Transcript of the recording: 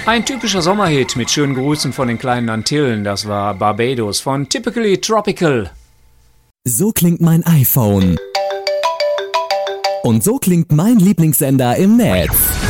Ein typischer Sommerhit mit schönen Grüßen von den kleinen Antillen, das war Barbados von Typically Tropical. So klingt mein iPhone. Und so klingt mein Lieblingssender im Netz.